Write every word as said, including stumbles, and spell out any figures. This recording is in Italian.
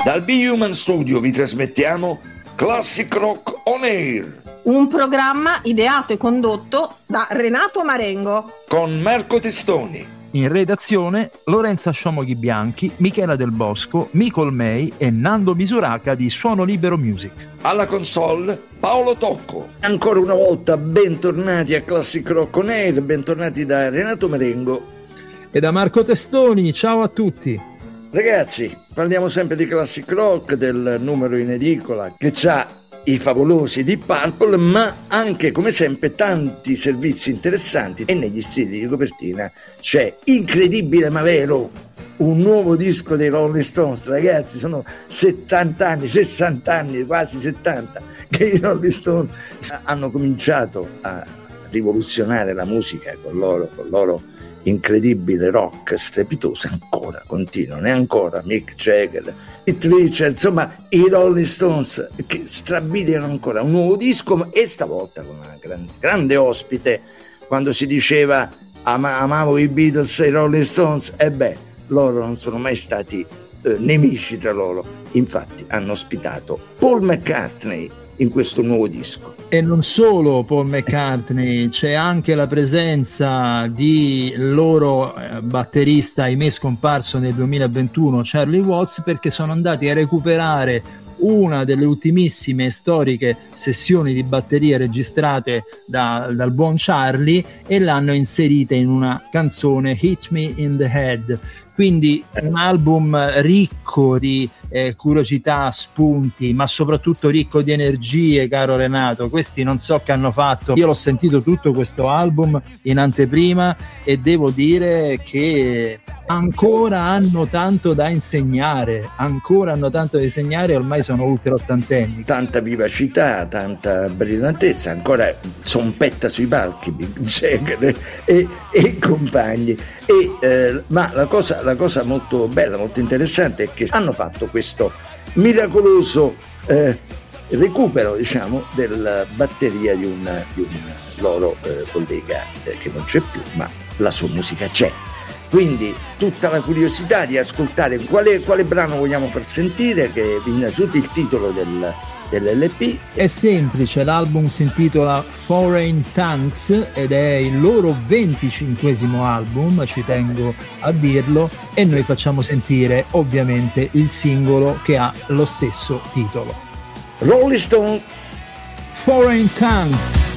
Dal B-Human Studio vi trasmettiamo Classic Rock On Air, un programma ideato e condotto da Renato Marengo con Marco Testoni. In redazione Lorenza Sciomoghi Bianchi, Michela Del Bosco, Micol May e Nando Misuraca di Suono Libero Music. Alla console Paolo Tocco. Ancora una volta bentornati a Classic Rock On Air, bentornati da Renato Marengo e da Marco Testoni. Ciao a tutti. Ragazzi, parliamo sempre di classic rock, del numero in edicola che c'ha i favolosi Deep Purple, ma anche come sempre tanti servizi interessanti, e negli stili di copertina c'è, incredibile ma vero, un nuovo disco dei Rolling Stones. Ragazzi, sono settanta anni, sessanta anni, quasi settanta che i Rolling Stones hanno cominciato a rivoluzionare la musica con loro, con loro incredibile rock strepitoso. Ancora continuano, e ancora Mick Jagger, Keith Richards, insomma i Rolling Stones che strabiliano ancora un nuovo disco, e stavolta con una grande, grande ospite. Quando si diceva ama, amavo i Beatles e i Rolling Stones, e beh, loro non sono mai stati eh, nemici tra loro, infatti hanno ospitato Paul McCartney in questo nuovo disco. E non solo Paul McCartney, c'è anche la presenza di loro eh, batterista, ahimè scomparso nel duemilaventuno, Charlie Watts, perché sono andati a recuperare una delle ultimissime storiche sessioni di batteria registrate da, dal buon Charlie, e l'hanno inserita in una canzone, Hit Me in the Head. Quindi un album ricco di eh, curiosità, spunti, ma soprattutto ricco di energie, caro Renato. Questi non so che hanno fatto. Io l'ho sentito tutto questo album in anteprima e devo dire che ancora hanno tanto da insegnare, ancora hanno tanto da insegnare, ormai sono ultra ottantenni. Tanta vivacità, tanta brillantezza, ancora zompetta sui palchi Mick Jagger e, e compagni. E, eh, ma la cosa, la cosa molto bella, molto interessante è che hanno fatto questo miracoloso eh, recupero, diciamo, della batteria di un, di un loro eh, collega eh, che non c'è più, ma la sua musica c'è. Quindi tutta la curiosità di ascoltare quale, quale brano vogliamo far sentire, che innanzitutto il titolo del, dell'L P. È semplice, l'album si intitola Foreign Tongues ed è il loro venticinquesimo album, ci tengo a dirlo, e noi facciamo sentire ovviamente il singolo che ha lo stesso titolo. Rolling Stone, Foreign Tongues.